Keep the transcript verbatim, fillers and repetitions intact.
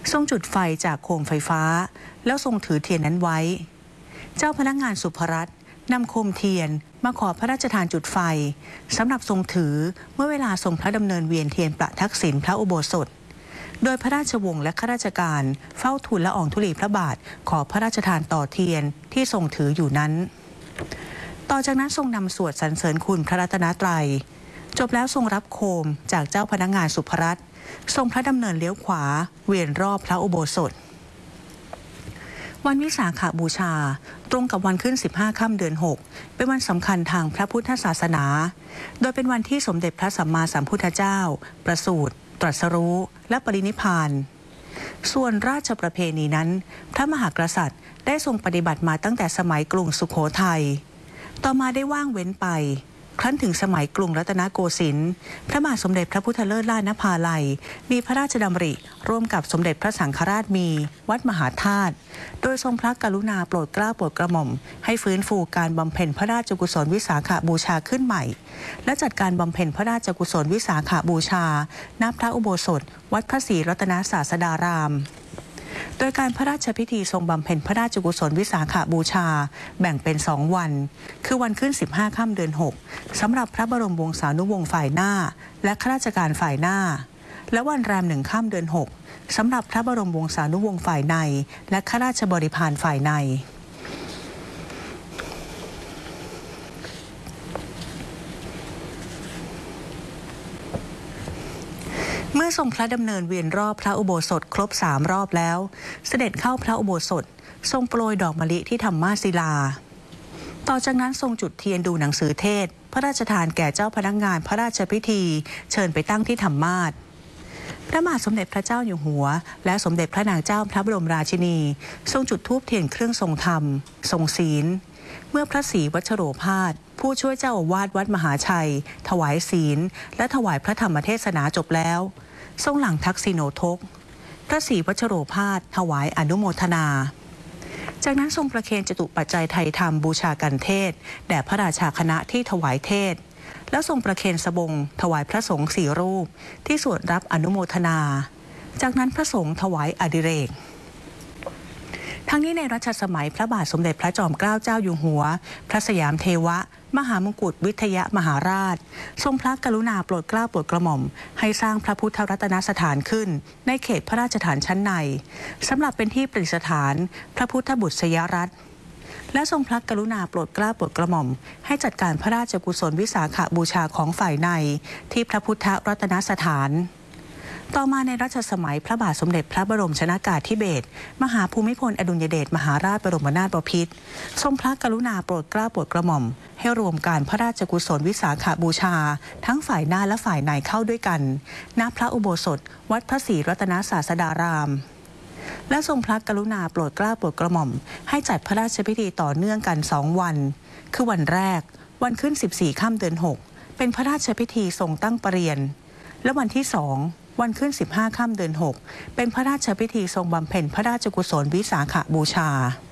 ทรงจุดไฟจากโคมไฟฟ้าแล้วทรงถือเทียนนั้นไว้เจ้าพนักงานสุภรัตน์นำโคมเทียนมาขอพระราชทานจุดไฟสำหรับทรงถือเมื่อเวลาทรงพระดำเนินเวียนเทียนประทักษิณพระอุโบสถโดยพระราชวงศ์และข้าราชการเฝ้าทูลละอองธุลีพระบาทขอพระราชทานต่อเทียนที่ทรงถืออยู่นั้นต่อจากนั้นทรงนำสวดสรรเสริญคุณพระรัตนตรัยจบแล้วทรงรับโคมจากเจ้าพนักงานสุภรัตน์ทรงพระดำเนินเลี้ยวขวาเวียนรอบพระอุโบสถวันวิสาขบูชาตรงกับวันขึ้นสิบห้าค่ำเดือนหกเป็นวันสำคัญทางพระพุทธศาสนาโดยเป็นวันที่สมเด็จพระสัมมาสัมพุทธเจ้าประสูติตรัสรู้และปรินิพพานส่วนราชประเพณีนั้นพระมหากษัตริย์ได้ทรงปฏิบัติมาตั้งแต่สมัยกรุงสุโขทัยต่อมาได้ว่างเว้นไปครั้นถึงสมัยกรุงรัตนโกสินทร์พระบาทสมเด็จพระพุทธเลิศล้านนภาลัยมีพระราชดำริร่วมกับสมเด็จพระสังฆราชมีวัดมหาธาตุโดยทรงพระกรุณาโปรดเกล้าโปรดกระหม่อมให้ฟื้นฟูการบำเพ็ญพระราชกุศลวิสาขบูชาขึ้นใหม่และจัดการบำเพ็ญพระราชกุศลวิสาขบูชาณพระอุโบสถวัดพระศรีรัตนศาสดารามโดยการพระราชพิธีทรงบำเพ็ญพระราชกุศลวิสาขบูชาแบ่งเป็นสองวันคือวันขึ้นสิบห้าค่ำเดือนหกสำหรับพระบรมวงศานุวงศ์ฝ่ายหน้าและข้าราชการฝ่ายหน้าและวันแรมหนึ่งค่ำเดือนหกสำหรับพระบรมวงศานุวงศ์ฝ่ายในและข้าราชบริพารฝ่ายในเมื่อทรงพระดำเนินเวียนรอบพระอุโบสถครบสามรอบแล้วเสด็จเข้าพระอุโบสถทรงโปรยดอกมะลิที่ธรรมาศิลาต่อจากนั้นทรงจุดเทียนดูหนังสือเทศพระราชทานแก่เจ้าพนักงานพระราชพิธีเชิญไปตั้งที่ธรรมาสน์พระมหาสมเด็จพระเจ้าอยู่หัวและสมเด็จพระนางเจ้าพระบรมราชินีทรงจุดธูปเทียนเครื่องทรงธรรมทรงศีลเมื่อพระศรีวัชโรภาสผู้ช่วยเจ้าอาวาสวัดมหาชัยถวายศีลและถวายพระธรรมเทศนาจบแล้วทรงหลังทักษิโณทกพระศรีวัชโรภาสถวายอนุโมทนาจากนั้นทรงประเคนจตุปัจจัยไทยธรรมบูชากันเทศแด่พระราชาคณะที่ถวายเทศแล้วทรงประเคนสบงถวายพระสงฆ์สี่รูปที่สวดรับอนุโมทนาจากนั้นพระสงฆ์ถวายอดิเรกทั้งนี้ในรัชสมัยพระบาทสมเด็จพระจอมเกล้าเจ้าอยู่หัวพระสยามเทวะมหามงกุฎวิทยมหาราชทรงพระกรุณาโปรดเกล้าโปรดกระหม่อมให้สร้างพระพุทธรัตนสถานขึ้นในเขตพระราชฐานชั้นในสำหรับเป็นที่ประดิษฐานพระพุทธบุตรสยรัตน์และทรงพระกรุณาโปรดเกล้าโปรดกระหม่อมให้จัดการพระราชกุศลวิสาขบูชาของฝ่ายในที่พระพุทธรัตนสถานต่อมาในรัชสมัยพระบาทสมเด็จพระบรมชนกาธิเบศรมหาภูมิพลอดุลยเดชมหาราชบรมนาถบพิตรทรงพระกรุณาโปรดเกล้าโปรดกระหม่อมให้รวมการพระราชกุศลวิสาขบูชาทั้งฝ่ายหน้าและฝ่ายในเข้าด้วยกันณพระอุโบสถวัดพระศรีรัตนศาสดารามและทรงพระกรุณาโปรดเกล้าโปรดกระหม่อมให้จัดพระราชพิธีต่อเนื่องกันสองวันคือวันแรกวันขึ้นสิบสี่ค่ำเดือนหกเป็นพระราชพิธีทรงตั้งประเรียนและวันที่สองวันขึ้นสิบห้าค่ำเดือนหกเป็นพระราชพิธีทรงบำเพ็ญพระราชกุศลวิสาขบูชา